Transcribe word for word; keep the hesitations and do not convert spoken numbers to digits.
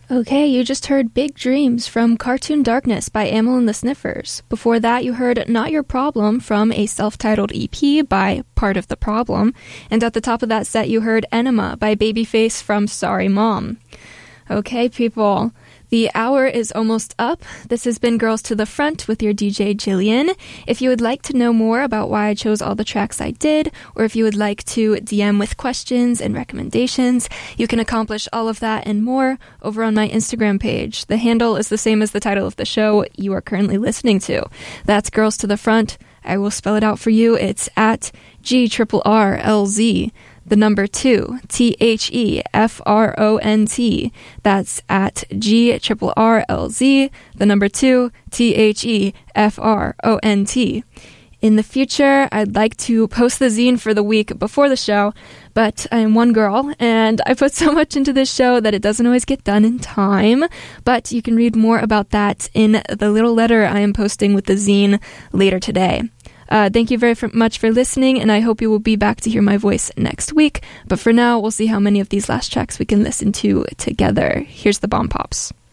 Okay, you just heard Big Dreams from Cartoon Darkness by Amyl and the Sniffers. Before that, you heard Not Your Problem from a self-titled E P by Part of the Problem. And at the top of that set, you heard Enema by Babyface from Sorry Mom. Okay, people. The hour is almost up. This has been Girls to the Front with your D J Jillian. If you would like to know more about why I chose all the tracks I did, or if you would like to D M with questions and recommendations, you can accomplish all of that and more over on my Instagram page. The handle is the same as the title of the show you are currently listening to. That's Girls to the Front. I will spell it out for you. It's at G R R L Z. The number two, T H E F R O N T. That's at G R R L Z, the number two, T H E F R O N T. In the future, I'd like to post the zine for the week before the show, but I am one girl, and I put so much into this show that it doesn't always get done in time. But you can read more about that in the little letter I am posting with the zine later today. Uh, thank you very f- much for listening, and I hope you will be back to hear my voice next week. But for now, we'll see how many of these last tracks we can listen to together. Here's the Bomb Pops.